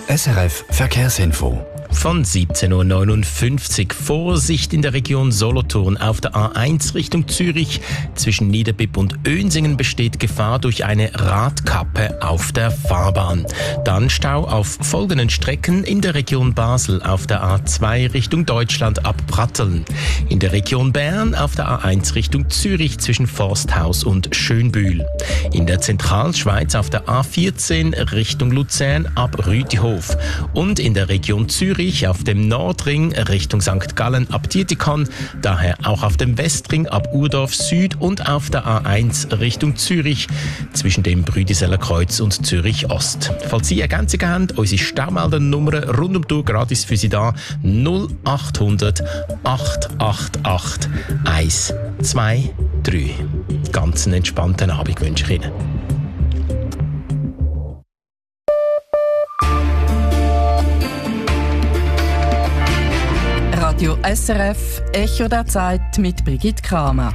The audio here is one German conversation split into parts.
SRF Verkehrsinfo. Von 17.59 Uhr. Vorsicht in der Region Solothurn. Auf der A1 Richtung Zürich. Zwischen Niederbipp und Önsingen besteht Gefahr durch eine Radkappe auf der Fahrbahn. Dann Stau auf folgenden Strecken in der Region Basel. Auf der A2 Richtung Deutschland ab Pratteln. In der Region Bern auf der A1 Richtung Zürich zwischen Forsthaus und Schönbühl. In der Zentralschweiz auf der A14 Richtung Luzern ab Rütihof. Und in der Region Zürich auf dem Nordring Richtung St. Gallen ab Dietikon, daher auch auf dem Westring ab Urdorf Süd und auf der A1 Richtung Zürich zwischen dem Brüdiseller Kreuz und Zürich Ost. Falls Sie ergänzungen haben, unsere Staumeldernummer rund um die Uhr gratis für Sie da 0800 888 123. Ganz einen entspannten Abend wünsche ich Ihnen. Radio SRF, Echo der Zeit mit Brigitte Kramer.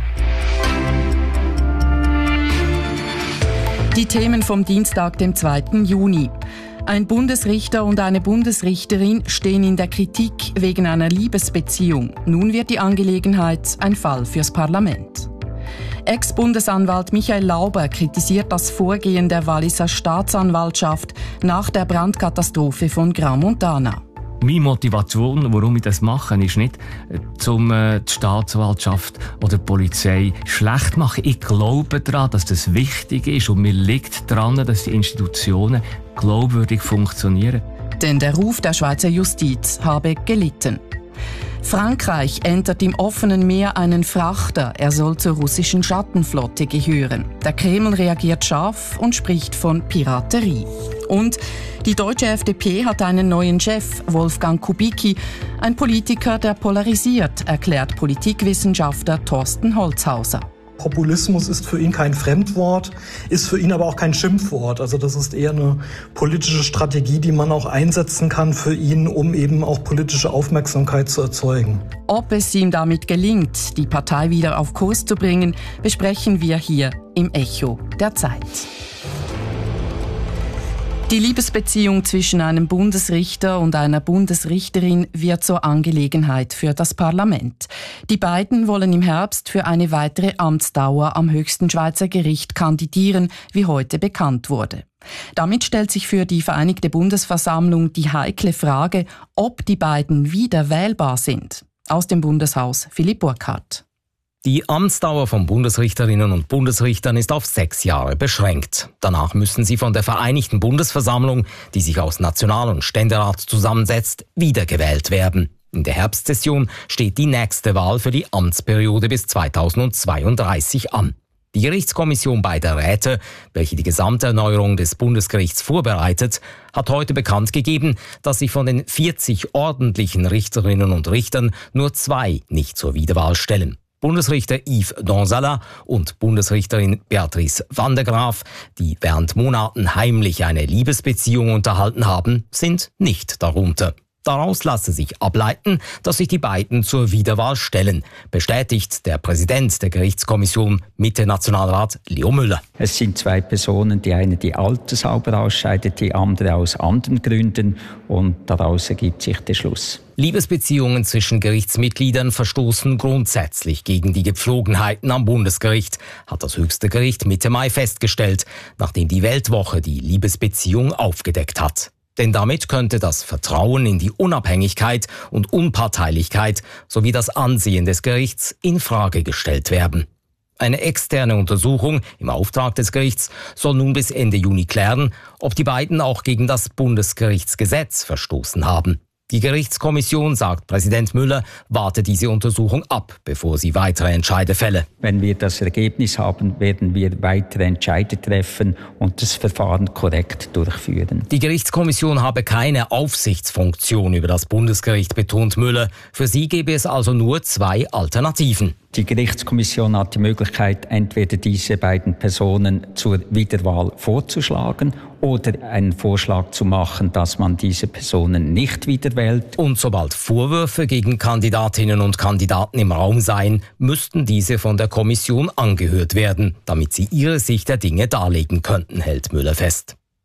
Die Themen vom Dienstag, dem 2. Juni. Ein Bundesrichter und eine Bundesrichterin stehen in der Kritik wegen einer Liebesbeziehung. Nun wird die Angelegenheit ein Fall fürs Parlament. Ex-Bundesanwalt Michael Lauber kritisiert das Vorgehen der Walliser Staatsanwaltschaft nach der Brandkatastrophe von Grand Montana. Meine Motivation, warum ich das mache, ist nicht, um die Staatsanwaltschaft oder die Polizei schlecht zu machen. Ich glaube daran, dass das wichtig ist und mir liegt daran, dass die Institutionen glaubwürdig funktionieren. Denn der Ruf der Schweizer Justiz habe gelitten. Frankreich entert im offenen Meer einen Frachter. Er soll zur russischen Schattenflotte gehören. Der Kreml reagiert scharf und spricht von Piraterie. Und die deutsche FDP hat einen neuen Chef, Wolfgang Kubicki, ein Politiker, der polarisiert, erklärt Politikwissenschaftler Thorsten Holzhauser. Populismus ist für ihn kein Fremdwort, ist für ihn aber auch kein Schimpfwort. Also das ist eher eine politische Strategie, die man auch einsetzen kann für ihn, um eben auch politische Aufmerksamkeit zu erzeugen. Ob es ihm damit gelingt, die Partei wieder auf Kurs zu bringen, besprechen wir hier im Echo der Zeit. Die Liebesbeziehung zwischen einem Bundesrichter und einer Bundesrichterin wird zur Angelegenheit für das Parlament. Die beiden wollen im Herbst für eine weitere Amtsdauer am höchsten Schweizer Gericht kandidieren, wie heute bekannt wurde. Damit stellt sich für die Vereinigte Bundesversammlung die heikle Frage, ob die beiden wieder wählbar sind. Aus dem Bundeshaus Philipp Burkhardt. Die Amtsdauer von Bundesrichterinnen und Bundesrichtern ist auf 6 Jahre beschränkt. Danach müssen sie von der Vereinigten Bundesversammlung, die sich aus National- und Ständerat zusammensetzt, wiedergewählt werden. In der Herbstsession steht die nächste Wahl für die Amtsperiode bis 2032 an. Die Gerichtskommission beider Räte, welche die Gesamterneuerung des Bundesgerichts vorbereitet, hat heute bekannt gegeben, dass sich von den 40 ordentlichen Richterinnen und Richtern nur 2 nicht zur Wiederwahl stellen. Bundesrichter Yves Donsala und Bundesrichterin Beatrice van der Graaf, die während Monaten heimlich eine Liebesbeziehung unterhalten haben, sind nicht darunter. Daraus lasse sich ableiten, dass sich die beiden zur Wiederwahl stellen, bestätigt der Präsident der Gerichtskommission Mitte-Nationalrat Leo Müller. Es sind 2 Personen, die eine die altershalber ausscheidet, die andere aus anderen Gründen, und daraus ergibt sich der Schluss. Liebesbeziehungen zwischen Gerichtsmitgliedern verstoßen grundsätzlich gegen die Gepflogenheiten am Bundesgericht, hat das höchste Gericht Mitte Mai festgestellt, nachdem die Weltwoche die Liebesbeziehung aufgedeckt hat. Denn damit könnte das Vertrauen in die Unabhängigkeit und Unparteilichkeit sowie das Ansehen des Gerichts in Frage gestellt werden. Eine externe Untersuchung im Auftrag des Gerichts soll nun bis Ende Juni klären, ob die beiden auch gegen das Bundesgerichtsgesetz verstoßen haben. Die Gerichtskommission, sagt Präsident Müller, warte diese Untersuchung ab, bevor sie weitere Entscheide fälle. Wenn wir das Ergebnis haben, werden wir weitere Entscheide treffen und das Verfahren korrekt durchführen. Die Gerichtskommission habe keine Aufsichtsfunktion über das Bundesgericht, betont Müller. Für sie gäbe es also nur 2 Alternativen. Die Gerichtskommission hat die Möglichkeit, entweder diese beiden Personen zur Wiederwahl vorzuschlagen oder einen Vorschlag zu machen, dass man diese Personen nicht wiederwählt. Und sobald Vorwürfe gegen Kandidatinnen und Kandidaten im Raum seien, müssten diese von der Kommission angehört werden, damit sie ihre Sicht der Dinge darlegen könnten, hält Müller fest.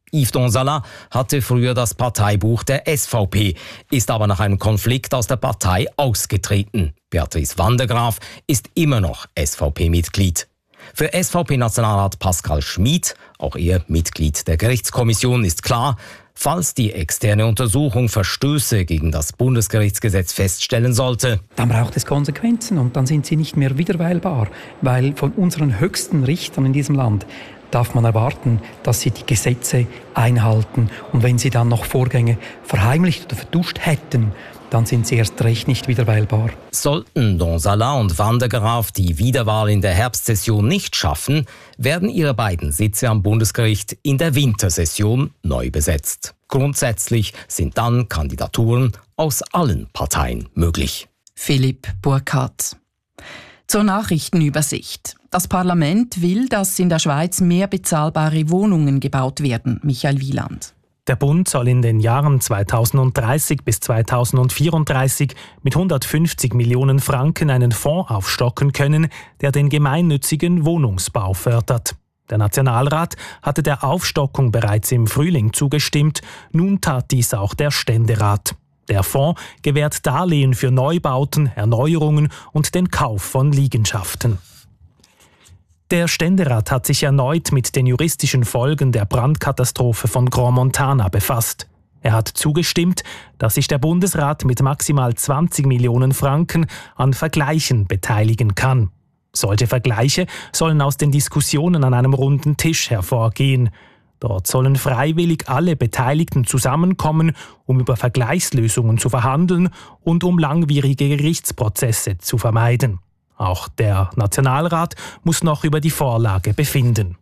Yves Donsala hatte früher das Parteibuch der SVP, ist aber nach einem Konflikt aus der Partei ausgetreten. Beatrice van der Graaf ist immer noch SVP-Mitglied. Für SVP-Nationalrat Pascal Schmid, auch er Mitglied der Gerichtskommission, ist klar, falls die externe Untersuchung Verstöße gegen das Bundesgerichtsgesetz feststellen sollte, dann braucht es Konsequenzen und dann sind sie nicht mehr wiederwählbar, weil von unseren höchsten Richtern in diesem Land darf man erwarten, dass sie die Gesetze einhalten. Und wenn sie dann noch Vorgänge verheimlicht oder verduscht hätten, dann sind sie erst recht nicht wiederwählbar. Sollten Donsala und van der Graaf die Wiederwahl in der Herbstsession nicht schaffen, werden ihre beiden Sitze am Bundesgericht in der Wintersession neu besetzt. Grundsätzlich sind dann Kandidaturen aus allen Parteien möglich. Philipp Burkhardt. Zur Nachrichtenübersicht. Das Parlament will, dass in der Schweiz mehr bezahlbare Wohnungen gebaut werden. Michael Wieland. Der Bund soll in den Jahren 2030 bis 2034 mit 150 Millionen Franken einen Fonds aufstocken können, der den gemeinnützigen Wohnungsbau fördert. Der Nationalrat hatte der Aufstockung bereits im Frühling zugestimmt, nun tat dies auch der Ständerat. Der Fonds gewährt Darlehen für Neubauten, Erneuerungen und den Kauf von Liegenschaften. Der Ständerat hat sich erneut mit den juristischen Folgen der Brandkatastrophe von Grand Montana befasst. Er hat zugestimmt, dass sich der Bundesrat mit maximal 20 Millionen Franken an Vergleichen beteiligen kann. Solche Vergleiche sollen aus den Diskussionen an einem runden Tisch hervorgehen. Dort sollen freiwillig alle Beteiligten zusammenkommen, um über Vergleichslösungen zu verhandeln und um langwierige Gerichtsprozesse zu vermeiden. Auch der Nationalrat muss noch über die Vorlage befinden.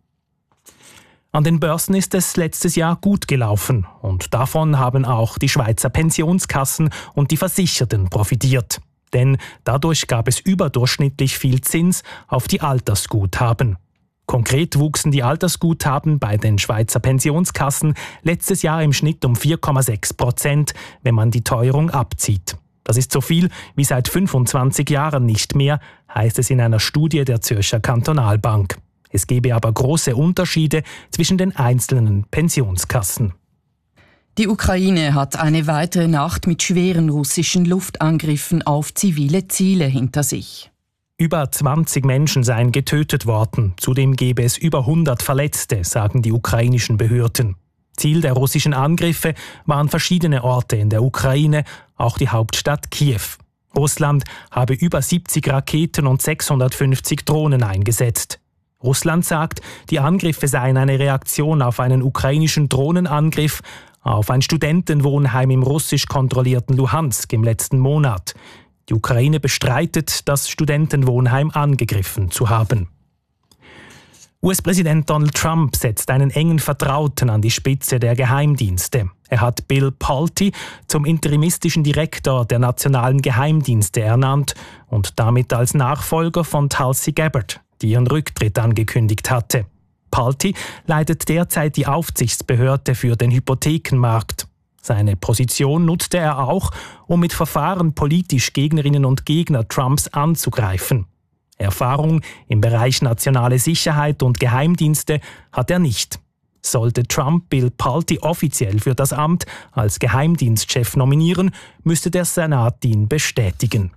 An den Börsen ist es letztes Jahr gut gelaufen und davon haben auch die Schweizer Pensionskassen und die Versicherten profitiert. Denn dadurch gab es überdurchschnittlich viel Zins auf die Altersguthaben. Konkret wuchsen die Altersguthaben bei den Schweizer Pensionskassen letztes Jahr im Schnitt um 4,6%, wenn man die Teuerung abzieht. Das ist so viel wie seit 25 Jahren nicht mehr, heißt es in einer Studie der Zürcher Kantonalbank. Es gebe aber große Unterschiede zwischen den einzelnen Pensionskassen. Die Ukraine hat eine weitere Nacht mit schweren russischen Luftangriffen auf zivile Ziele hinter sich. Über 20 Menschen seien getötet worden, zudem gebe es über 100 Verletzte, sagen die ukrainischen Behörden. Ziel der russischen Angriffe waren verschiedene Orte in der Ukraine, auch die Hauptstadt Kiew. Russland habe über 70 Raketen und 650 Drohnen eingesetzt. Russland sagt, die Angriffe seien eine Reaktion auf einen ukrainischen Drohnenangriff auf ein Studentenwohnheim im russisch kontrollierten Luhansk im letzten Monat. Die Ukraine bestreitet, das Studentenwohnheim angegriffen zu haben. US-Präsident Donald Trump setzt einen engen Vertrauten an die Spitze der Geheimdienste. Er hat Bill Pulte zum interimistischen Direktor der nationalen Geheimdienste ernannt und damit als Nachfolger von Tulsi Gabbard, die ihren Rücktritt angekündigt hatte. Pulte leitet derzeit die Aufsichtsbehörde für den Hypothekenmarkt. Seine Position nutzte er auch, um mit Verfahren politisch Gegnerinnen und Gegner Trumps anzugreifen. Erfahrung im Bereich nationale Sicherheit und Geheimdienste hat er nicht. Sollte Trump Bill Pulte offiziell für das Amt als Geheimdienstchef nominieren, müsste der Senat ihn bestätigen.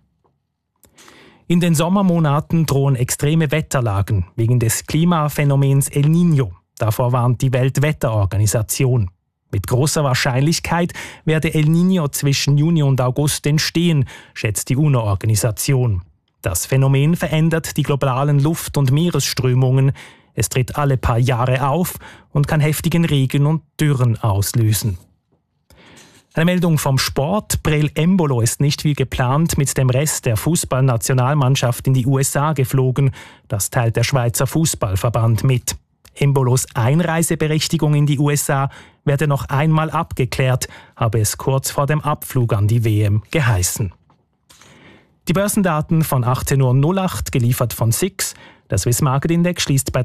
In den Sommermonaten drohen extreme Wetterlagen wegen des Klimaphänomens El Niño. Davor warnt die Weltwetterorganisation. Mit großer Wahrscheinlichkeit werde El Niño zwischen Juni und August entstehen, schätzt die UNO-Organisation. Das Phänomen verändert die globalen Luft- und Meeresströmungen. Es tritt alle paar Jahre auf und kann heftigen Regen und Dürren auslösen. Eine Meldung vom Sport. Breel Embolo ist nicht wie geplant mit dem Rest der Fußballnationalmannschaft in die USA geflogen. Das teilt der Schweizer Fußballverband mit. Embolos Einreiseberechtigung in die USA werde noch einmal abgeklärt, habe es kurz vor dem Abflug an die WM geheißen. Die Börsendaten von 18.08 Uhr, geliefert von SIX. Der Swiss Market Index schließt bei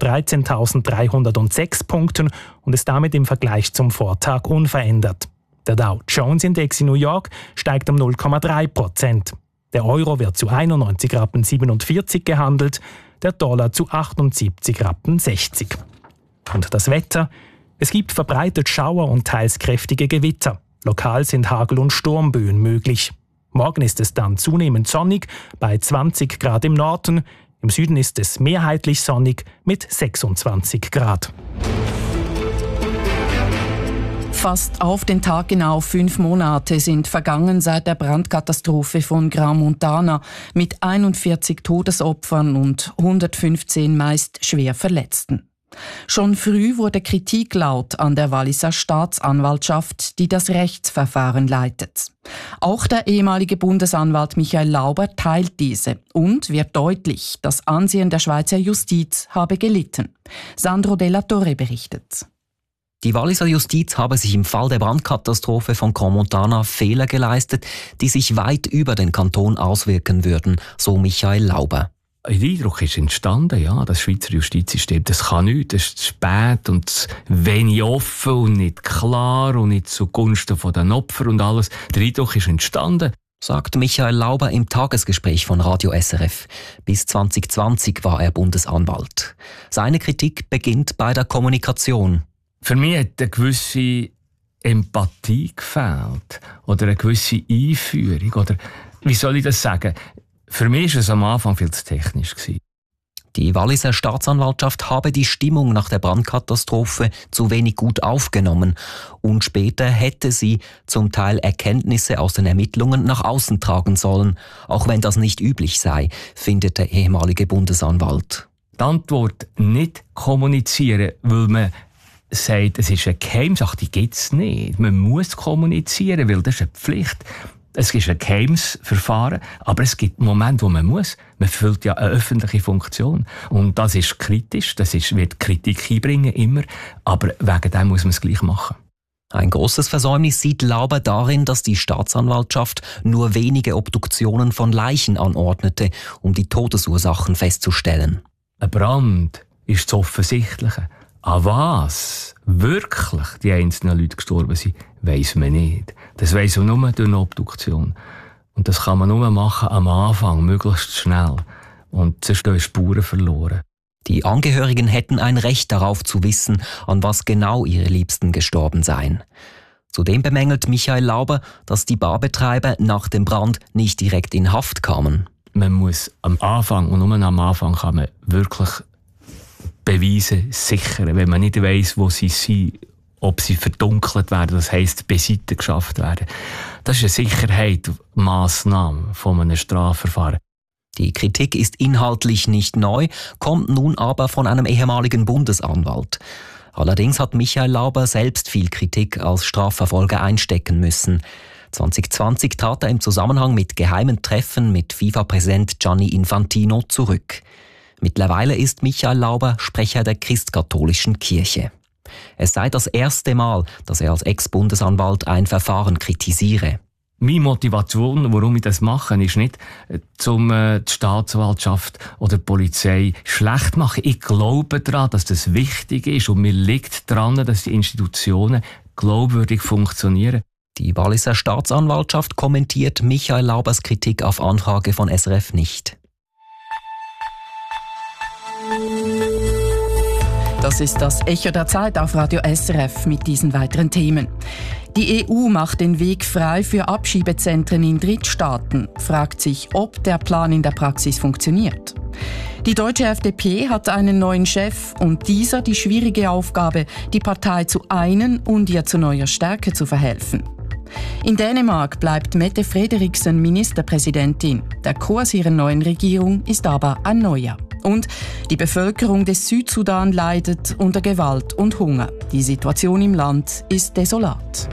13.306 Punkten und ist damit im Vergleich zum Vortag unverändert. Der Dow Jones Index in New York steigt um 0,3%. Der Euro wird zu 91,47 Rappen gehandelt, der Dollar zu 78,60 Rappen. Und das Wetter: Es gibt verbreitet Schauer und teils kräftige Gewitter. Lokal sind Hagel- und Sturmböen möglich. Morgen ist es dann zunehmend sonnig, bei 20 Grad im Norden. Im Süden ist es mehrheitlich sonnig mit 26 Grad. Fast auf den Tag genau 5 Monate sind vergangen seit der Brandkatastrophe von Grand Montana mit 41 Todesopfern und 115 meist schwer Verletzten. Schon früh wurde Kritik laut an der Walliser Staatsanwaltschaft, die das Rechtsverfahren leitet. Auch der ehemalige Bundesanwalt Michael Lauber teilt diese und wird deutlich, das Ansehen der Schweizer Justiz habe gelitten. Sandro Della Torre berichtet. Die Walliser Justiz habe sich im Fall der Brandkatastrophe von Grand Montana Fehler geleistet, die sich weit über den Kanton auswirken würden, so Michael Lauber. Der Eindruck ist entstanden, ja, das Schweizer Justizsystem, das kann nichts, das ist zu spät und zu wenig offen und nicht klar und nicht zugunsten der Opfer und alles. Der Eindruck ist entstanden, sagt Michael Lauber im Tagesgespräch von Radio SRF. Bis 2020 war er Bundesanwalt. Seine Kritik beginnt bei der Kommunikation. Für mich hat eine gewisse Empathie gefehlt oder eine gewisse Einführung. Oder wie soll ich das sagen? Für mich war es am Anfang viel zu technisch. Die Walliser Staatsanwaltschaft habe die Stimmung nach der Brandkatastrophe zu wenig gut aufgenommen und später hätte sie zum Teil Erkenntnisse aus den Ermittlungen nach außen tragen sollen, auch wenn das nicht üblich sei, findet der ehemalige Bundesanwalt. Die Antwort nicht kommunizieren, weil man sagt, es ist eine Geheimsache, die gibt es nicht. Man muss kommunizieren, weil das ist eine Pflicht. Es ist ein geheimes Verfahren, aber es gibt Momente, wo man muss. Man erfüllt ja eine öffentliche Funktion. Und das ist kritisch, wird Kritik einbringen, immer. Aber wegen dem muss man es gleich machen. Ein grosses Versäumnis sieht Lauber darin, dass die Staatsanwaltschaft nur wenige Obduktionen von Leichen anordnete, um die Todesursachen festzustellen. Ein Brand ist das Offensichtliche. An was wirklich die einzelnen Leute gestorben sind, weiss man nicht. Das weiss man nur durch eine Obduktion. Und das kann man nur machen am Anfang, möglichst schnell. Und sonst gehen Spuren verloren. Die Angehörigen hätten ein Recht darauf zu wissen, an was genau ihre Liebsten gestorben seien. Zudem bemängelt Michael Lauber, dass die Barbetreiber nach dem Brand nicht direkt in Haft kamen. Man muss am Anfang, und nur am Anfang kann man wirklich Beweise sichern, wenn man nicht weiss, wo sie sind, ob sie verdunkelt werden, das heisst, beiseite geschafft werden. Das ist eine Sicherheitsmaßnahme von einem Strafverfahren. Die Kritik ist inhaltlich nicht neu, kommt nun aber von einem ehemaligen Bundesanwalt. Allerdings hat Michael Lauber selbst viel Kritik als Strafverfolger einstecken müssen. 2020 trat er im Zusammenhang mit geheimen Treffen mit FIFA-Präsident Gianni Infantino zurück. Mittlerweile ist Michael Lauber Sprecher der christkatholischen Kirche. Es sei das erste Mal, dass er als Ex-Bundesanwalt ein Verfahren kritisiere. Meine Motivation, warum ich das mache, ist nicht, die Staatsanwaltschaft oder die Polizei schlecht zu machen. Ich glaube daran, dass das wichtig ist und mir liegt daran, dass die Institutionen glaubwürdig funktionieren. Die Walliser Staatsanwaltschaft kommentiert Michael Laubers Kritik auf Anfrage von SRF nicht. Das ist das Echo der Zeit auf Radio SRF mit diesen weiteren Themen. Die EU macht den Weg frei für Abschiebezentren in Drittstaaten, fragt sich, ob der Plan in der Praxis funktioniert. Die deutsche FDP hat einen neuen Chef und dieser die schwierige Aufgabe, die Partei zu einen und ihr zu neuer Stärke zu verhelfen. In Dänemark bleibt Mette Frederiksen Ministerpräsidentin. Der Kurs ihrer neuen Regierung ist aber ein neuer. Und die Bevölkerung des Südsudan leidet unter Gewalt und Hunger. Die Situation im Land ist desolat.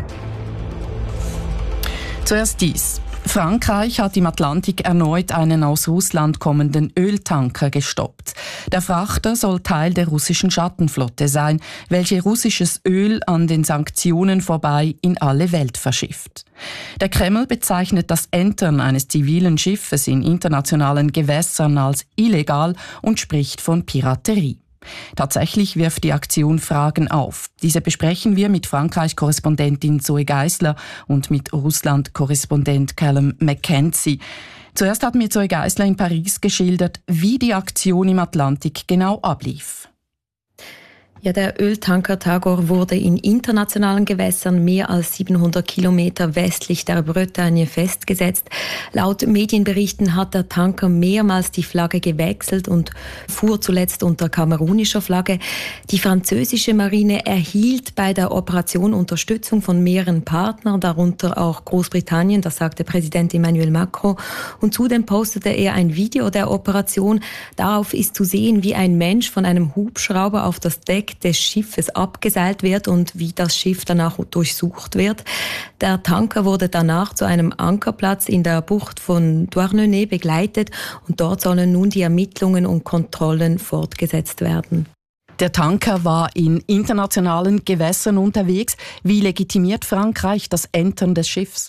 Zuerst dies. Frankreich hat im Atlantik erneut einen aus Russland kommenden Öltanker gestoppt. Der Frachter soll Teil der russischen Schattenflotte sein, welche russisches Öl an den Sanktionen vorbei in alle Welt verschifft. Der Kreml bezeichnet das Entern eines zivilen Schiffes in internationalen Gewässern als illegal und spricht von Piraterie. Tatsächlich wirft die Aktion Fragen auf. Diese besprechen wir mit Frankreich-Korrespondentin Zoe Geisler und mit Russland-Korrespondent Callum McKenzie. Zuerst hat mir Zoe Geisler in Paris geschildert, wie die Aktion im Atlantik genau ablief. Ja, der Öltanker Tagor wurde in internationalen Gewässern mehr als 700 Kilometer westlich der Bretagne festgesetzt. Laut Medienberichten hat der Tanker mehrmals die Flagge gewechselt und fuhr zuletzt unter kamerunischer Flagge. Die französische Marine erhielt bei der Operation Unterstützung von mehreren Partnern, darunter auch Großbritannien, das sagte Präsident Emmanuel Macron. Und zudem postete er ein Video der Operation. Darauf ist zu sehen, wie ein Mensch von einem Hubschrauber auf das Deck des Schiffes abgeseilt wird und wie das Schiff danach durchsucht wird. Der Tanker wurde danach zu einem Ankerplatz in der Bucht von Douarnenez begleitet und dort sollen nun die Ermittlungen und Kontrollen fortgesetzt werden. Der Tanker war in internationalen Gewässern unterwegs. Wie legitimiert Frankreich das Entern des Schiffs?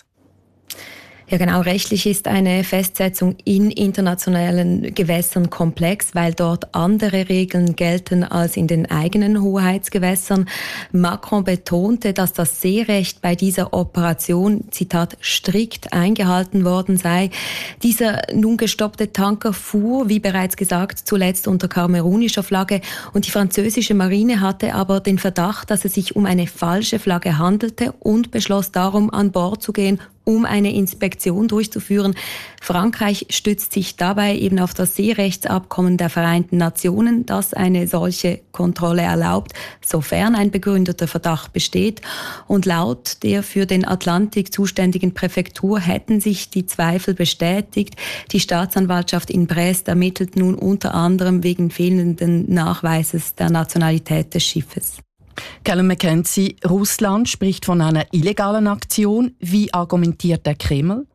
Ja, genau. Rechtlich ist eine Festsetzung in internationalen Gewässern komplex, weil dort andere Regeln gelten als in den eigenen Hoheitsgewässern. Macron betonte, dass das Seerecht bei dieser Operation, Zitat, strikt eingehalten worden sei. Dieser nun gestoppte Tanker fuhr, wie bereits gesagt, zuletzt unter kamerunischer Flagge und die französische Marine hatte aber den Verdacht, dass es sich um eine falsche Flagge handelte und beschloss darum, an Bord zu gehen, um eine Inspektion durchzuführen. Frankreich stützt sich dabei eben auf das Seerechtsabkommen der Vereinten Nationen, das eine solche Kontrolle erlaubt, sofern ein begründeter Verdacht besteht. Und laut der für den Atlantik zuständigen Präfektur hätten sich die Zweifel bestätigt. Die Staatsanwaltschaft in Brest ermittelt nun unter anderem wegen fehlenden Nachweises der Nationalität des Schiffes. Callum McKenzie, Russland spricht von einer illegalen Aktion. Wie argumentiert der Kreml?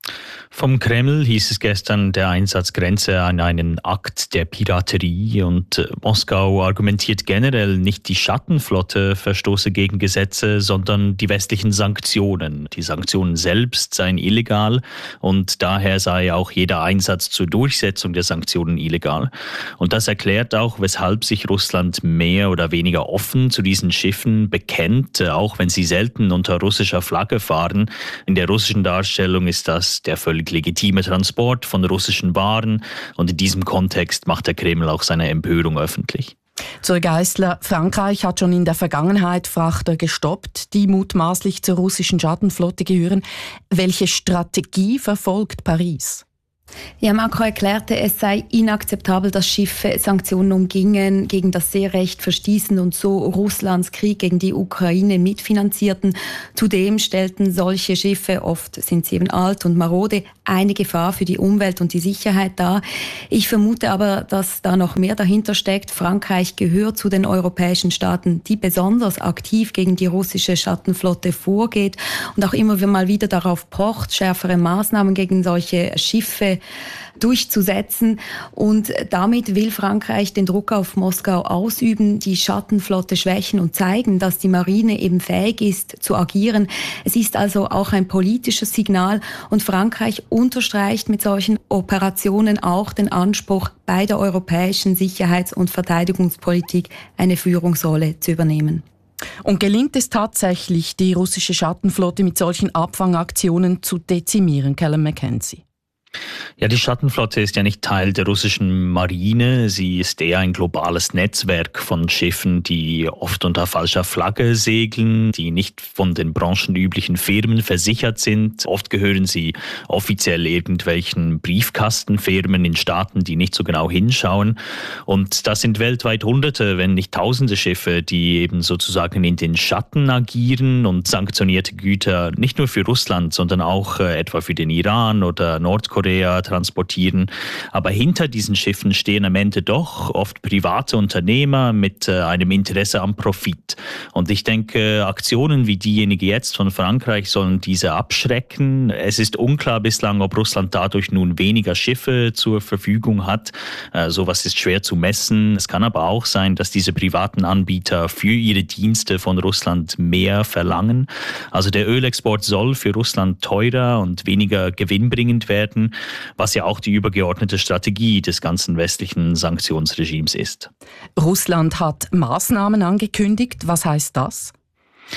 Vom Kreml hieß es gestern, der Einsatz grenze an einen Akt der Piraterie und Moskau argumentiert generell, nicht die Schattenflotte verstoße gegen Gesetze, sondern die westlichen Sanktionen. Die Sanktionen selbst seien illegal und daher sei auch jeder Einsatz zur Durchsetzung der Sanktionen illegal. Und das erklärt auch, weshalb sich Russland mehr oder weniger offen zu diesen Schiffen bekennt, auch wenn sie selten unter russischer Flagge fahren. In der russischen Darstellung ist das der völlig legitime Transport von russischen Waren und in diesem Kontext macht der Kreml auch seine Empörung öffentlich. Zur Geissler, Frankreich hat schon in der Vergangenheit Frachter gestoppt, die mutmaßlich zur russischen Schattenflotte gehören. Welche Strategie verfolgt Paris? Ja, Macron erklärte, es sei inakzeptabel, dass Schiffe Sanktionen umgingen, gegen das Seerecht verstießen und so Russlands Krieg gegen die Ukraine mitfinanzierten. Zudem stellten solche Schiffe, oft sind sie eben alt und marode, eine Gefahr für die Umwelt und die Sicherheit dar. Ich vermute aber, dass da noch mehr dahinter steckt. Frankreich gehört zu den europäischen Staaten, die besonders aktiv gegen die russische Schattenflotte vorgeht und auch immer mal wieder darauf pocht, schärfere Maßnahmen gegen solche Schiffe durchzusetzen. Und damit will Frankreich den Druck auf Moskau ausüben, die Schattenflotte schwächen und zeigen, dass die Marine eben fähig ist zu agieren. Es ist also auch ein politisches Signal und Frankreich unterstreicht mit solchen Operationen auch den Anspruch, bei der europäischen Sicherheits- und Verteidigungspolitik eine Führungsrolle zu übernehmen. Und gelingt es tatsächlich, die russische Schattenflotte mit solchen Abfangaktionen zu dezimieren, Callum McKenzie? Ja, die Schattenflotte ist ja nicht Teil der russischen Marine. Sie ist eher ein globales Netzwerk von Schiffen, die oft unter falscher Flagge segeln, die nicht von den branchenüblichen Firmen versichert sind. Oft gehören sie offiziell irgendwelchen Briefkastenfirmen in Staaten, die nicht so genau hinschauen. Und das sind weltweit Hunderte, wenn nicht Tausende Schiffe, die eben sozusagen in den Schatten agieren und sanktionierte Güter nicht nur für Russland, sondern auch etwa für den Iran oder Nordkorea transportieren. Aber hinter diesen Schiffen stehen am Ende doch oft private Unternehmer mit einem Interesse am Profit. Und ich denke, Aktionen wie diejenige jetzt von Frankreich sollen diese abschrecken. Es ist unklar bislang, ob Russland dadurch nun weniger Schiffe zur Verfügung hat. Sowas ist schwer zu messen. Es kann aber auch sein, dass diese privaten Anbieter für ihre Dienste von Russland mehr verlangen. Also der Ölexport soll für Russland teurer und weniger gewinnbringend werden, was ja auch die übergeordnete Strategie des ganzen westlichen Sanktionsregimes ist. Russland hat Maßnahmen angekündigt. Was heißt das?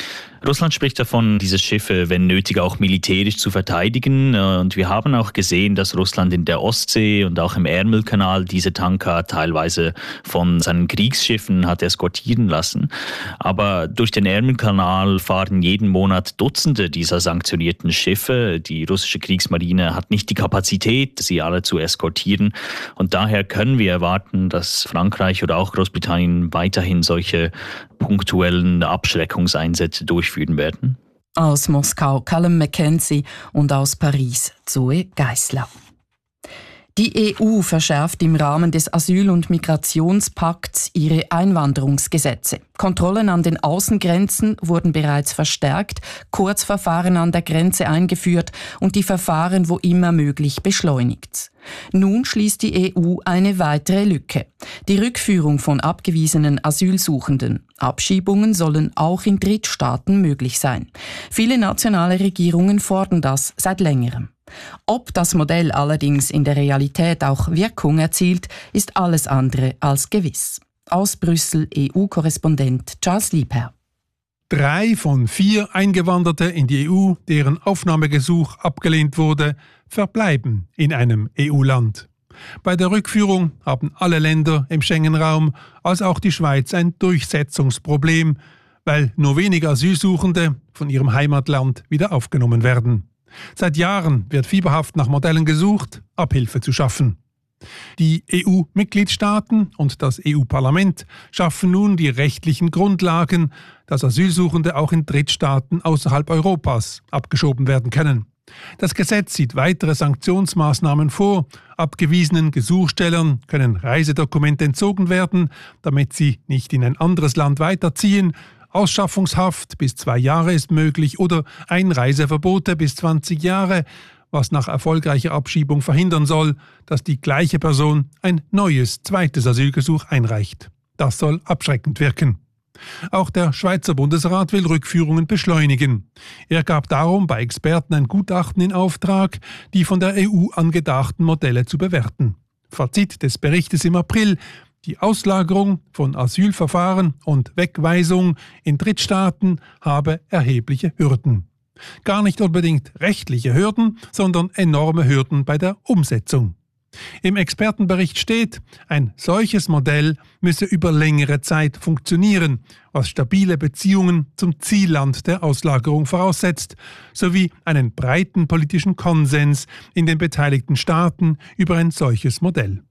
Russland spricht davon, diese Schiffe, wenn nötig, auch militärisch zu verteidigen. Und wir haben auch gesehen, dass Russland in der Ostsee und auch im Ärmelkanal diese Tanker teilweise von seinen Kriegsschiffen hat eskortieren lassen. Aber durch den Ärmelkanal fahren jeden Monat Dutzende dieser sanktionierten Schiffe. Die russische Kriegsmarine hat nicht die Kapazität, sie alle zu eskortieren. Und daher können wir erwarten, dass Frankreich oder auch Großbritannien weiterhin solche punktuellen Abschreckungseinsätze durchführen werden. Aus Moskau Callum McKenzie und aus Paris Zoe Geissler. Die EU verschärft im Rahmen des Asyl- und Migrationspakts ihre Einwanderungsgesetze. Kontrollen an den Außengrenzen wurden bereits verstärkt, Kurzverfahren an der Grenze eingeführt und die Verfahren wo immer möglich beschleunigt. Nun schließt die EU eine weitere Lücke. Die Rückführung von abgewiesenen Asylsuchenden. Abschiebungen sollen auch in Drittstaaten möglich sein. Viele nationale Regierungen fordern das seit längerem. Ob das Modell allerdings in der Realität auch Wirkung erzielt, ist alles andere als gewiss. Aus Brüssel EU-Korrespondent Charles Liebherr. 3 von 4 Eingewanderte in die EU, deren Aufnahmegesuch abgelehnt wurde, verbleiben in einem EU-Land. Bei der Rückführung haben alle Länder im Schengen-Raum, als auch die Schweiz, ein Durchsetzungsproblem, weil nur wenige Asylsuchende von ihrem Heimatland wieder aufgenommen werden. Seit Jahren wird fieberhaft nach Modellen gesucht, Abhilfe zu schaffen. Die EU-Mitgliedstaaten und das EU-Parlament schaffen nun die rechtlichen Grundlagen, dass Asylsuchende auch in Drittstaaten außerhalb Europas abgeschoben werden können. Das Gesetz sieht weitere Sanktionsmaßnahmen vor. Abgewiesenen Gesuchstellern können Reisedokumente entzogen werden, damit sie nicht in ein anderes Land weiterziehen. Ausschaffungshaft bis 2 Jahre ist möglich oder Einreiseverbote bis 20 Jahre, was nach erfolgreicher Abschiebung verhindern soll, dass die gleiche Person ein neues, zweites Asylgesuch einreicht. Das soll abschreckend wirken. Auch der Schweizer Bundesrat will Rückführungen beschleunigen. Er gab darum bei Experten ein Gutachten in Auftrag, die von der EU angedachten Modelle zu bewerten. Fazit des Berichtes im April: Die Auslagerung von Asylverfahren und Wegweisung in Drittstaaten habe erhebliche Hürden. Gar nicht unbedingt rechtliche Hürden, sondern enorme Hürden bei der Umsetzung. Im Expertenbericht steht, ein solches Modell müsse über längere Zeit funktionieren, was stabile Beziehungen zum Zielland der Auslagerung voraussetzt, sowie einen breiten politischen Konsens in den beteiligten Staaten über ein solches Modell.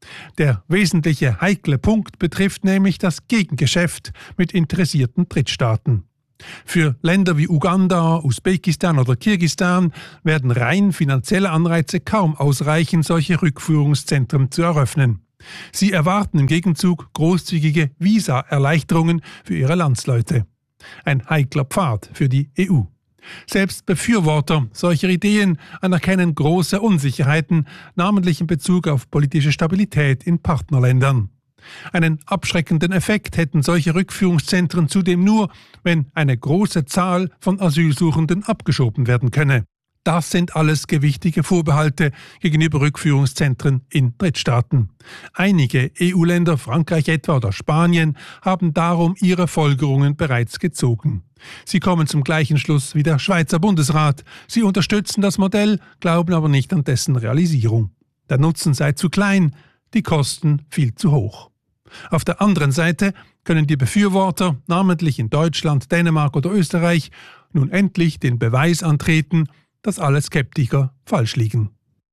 Der wesentliche heikle Punkt betrifft nämlich das Gegengeschäft mit interessierten Drittstaaten. Für Länder wie Uganda, Usbekistan oder Kirgisistan werden rein finanzielle Anreize kaum ausreichen, solche Rückführungszentren zu eröffnen. Sie erwarten im Gegenzug großzügige Visa-Erleichterungen für ihre Landsleute. Ein heikler Pfad für die EU. Selbst Befürworter solcher Ideen anerkennen große Unsicherheiten, namentlich in Bezug auf politische Stabilität in Partnerländern. Einen abschreckenden Effekt hätten solche Rückführungszentren zudem nur, wenn eine große Zahl von Asylsuchenden abgeschoben werden könne. Das sind alles gewichtige Vorbehalte gegenüber Rückführungszentren in Drittstaaten. Einige EU-Länder, Frankreich etwa oder Spanien, haben darum ihre Folgerungen bereits gezogen. Sie kommen zum gleichen Schluss wie der Schweizer Bundesrat. Sie unterstützen das Modell, glauben aber nicht an dessen Realisierung. Der Nutzen sei zu klein, die Kosten viel zu hoch. Auf der anderen Seite können die Befürworter, namentlich in Deutschland, Dänemark oder Österreich, nun endlich den Beweis antreten, dass alle Skeptiker falsch liegen.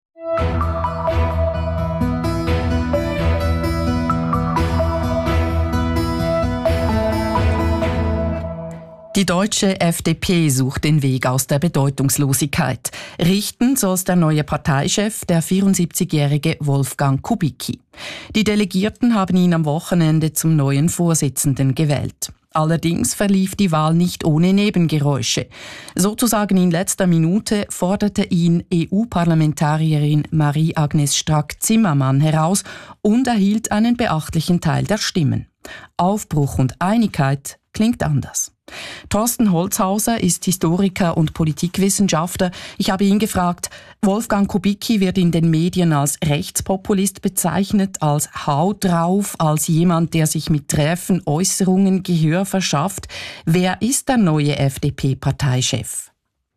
Die deutsche FDP sucht den Weg aus der Bedeutungslosigkeit. Richten soll es der neue Parteichef, der 74-jährige Wolfgang Kubicki. Die Delegierten haben ihn am Wochenende zum neuen Vorsitzenden gewählt. Allerdings verlief die Wahl nicht ohne Nebengeräusche. Sozusagen in letzter Minute forderte ihn EU-Parlamentarierin Marie-Agnes Strack-Zimmermann heraus und erhielt einen beachtlichen Teil der Stimmen. Aufbruch und Einigkeit klingt anders. Thorsten Holzhauser ist Historiker und Politikwissenschaftler. Ich habe ihn gefragt, Wolfgang Kubicki wird in den Medien als Rechtspopulist bezeichnet, als Haut drauf, als jemand, der sich mit träfen Äußerungen Gehör verschafft. Wer ist der neue FDP-Parteichef?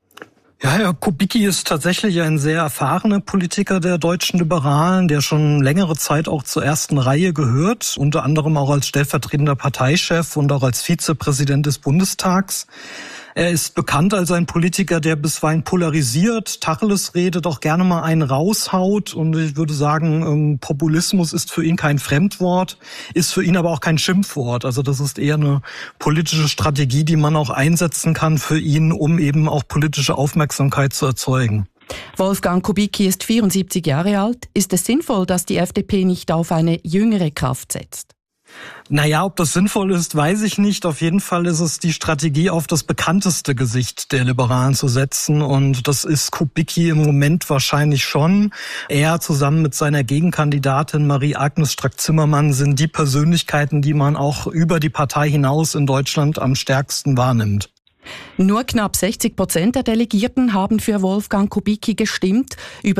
Ja, Herr Kubicki ist tatsächlich ein sehr erfahrener Politiker der deutschen Liberalen, der schon längere Zeit auch zur ersten Reihe gehört, unter anderem auch als stellvertretender Parteichef und auch als Vizepräsident des Bundestags. Er ist bekannt als ein Politiker, der bisweilen polarisiert, Tacheles redet, auch gerne mal einen raushaut. Und ich würde sagen, Populismus ist für ihn kein Fremdwort, ist für ihn aber auch kein Schimpfwort. Also das ist eher eine politische Strategie, die man auch einsetzen kann für ihn, um eben auch politische Aufmerksamkeit zu erzeugen. Wolfgang Kubicki ist 74 Jahre alt. Ist es sinnvoll, dass die FDP nicht auf eine jüngere Kraft setzt? Naja, ob das sinnvoll ist, weiß ich nicht. Auf jeden Fall ist es die Strategie, auf das bekannteste Gesicht der Liberalen zu setzen. Und das ist Kubicki im Moment wahrscheinlich schon. Er zusammen mit seiner Gegenkandidatin Marie-Agnes Strack-Zimmermann sind die Persönlichkeiten, die man auch über die Partei hinaus in Deutschland am stärksten wahrnimmt. Nur knapp 60% der Delegierten haben für Wolfgang Kubicki gestimmt.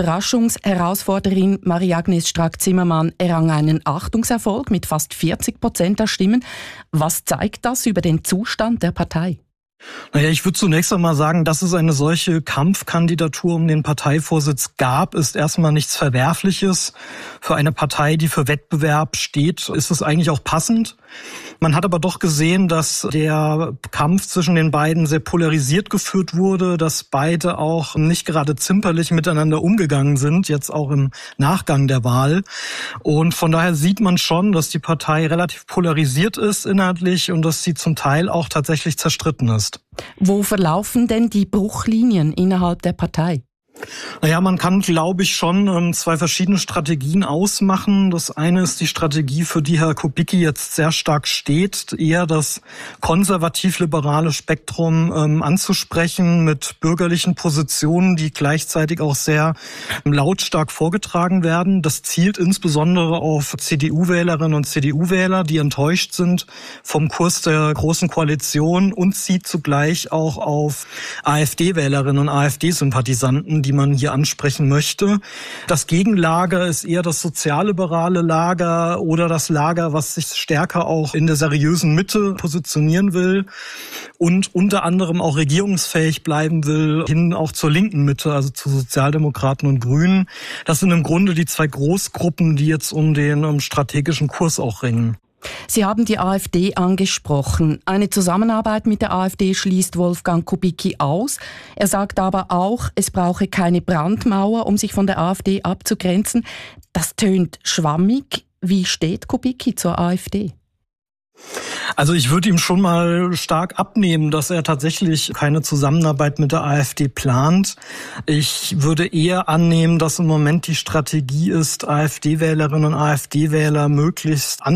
Überraschungsherausforderin Marie-Agnes Strack-Zimmermann errang einen Achtungserfolg mit fast 40% der Stimmen. Was zeigt das über den Zustand der Partei? Naja, ich würde zunächst einmal sagen, dass es eine solche Kampfkandidatur um den Parteivorsitz gab, ist erstmal nichts Verwerfliches. Für eine Partei, die für Wettbewerb steht, ist es eigentlich auch passend. Man hat aber doch gesehen, dass der Kampf zwischen den beiden sehr polarisiert geführt wurde, dass beide auch nicht gerade zimperlich miteinander umgegangen sind, jetzt auch im Nachgang der Wahl. Und von daher sieht man schon, dass die Partei relativ polarisiert ist inhaltlich und dass sie zum Teil auch tatsächlich zerstritten ist. Wo verlaufen denn die Bruchlinien innerhalb der Partei? Naja, man kann, glaube ich, schon zwei verschiedene Strategien ausmachen. Das eine ist die Strategie, für die Herr Kubicki jetzt sehr stark steht, eher das konservativ-liberale Spektrum anzusprechen mit bürgerlichen Positionen, die gleichzeitig auch sehr lautstark vorgetragen werden. Das zielt insbesondere auf CDU-Wählerinnen und CDU-Wähler, die enttäuscht sind vom Kurs der Großen Koalition, und zieht zugleich auch auf AfD-Wählerinnen und AfD-Sympathisanten, die man hier ansprechen möchte. Das Gegenlager ist eher das sozialliberale Lager oder das Lager, was sich stärker auch in der seriösen Mitte positionieren will und unter anderem auch regierungsfähig bleiben will, hin auch zur linken Mitte, also zu Sozialdemokraten und Grünen. Das sind im Grunde die zwei Großgruppen, die jetzt um den strategischen Kurs auch ringen. Sie haben die AfD angesprochen. Eine Zusammenarbeit mit der AfD schließt Wolfgang Kubicki aus. Er sagt aber auch, es brauche keine Brandmauer, um sich von der AfD abzugrenzen. Das tönt schwammig. Wie steht Kubicki zur AfD? Also ich würde ihm schon mal stark abnehmen, dass er tatsächlich keine Zusammenarbeit mit der AfD plant. Ich würde eher annehmen, dass im Moment die Strategie ist, AfD-Wählerinnen und AfD-Wähler möglichst